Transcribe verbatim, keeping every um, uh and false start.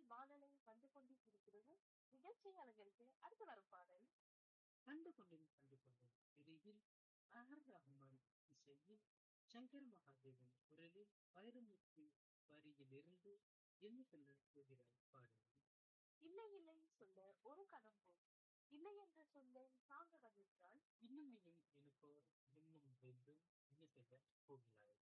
வானொலி வந்து கொண்டிருக்கிறது. நிகழ்ச்சி அலங்கரித்து அடுத்து வரும் பாடல் கண்டு கொண்டேன் கண்டு கொண்டேன் திரையில் ஆர் ரஹ்மான் இசையில் சங்கர் மகாதேவன் குரலில் வைரமுத்து வரியிலிருந்து என்ன சொல்ல போகிறாய் பாடல். இல்லை இல்லை சொல்ல ஒரு கணம் போல் இல்லை என்ற சொல்லை தாங்க வந்திருந்தால் இன்னும் இன்னும் எனக்கோ இன்னும் வேண்டும் என்ன செய்ய போகிறாய்.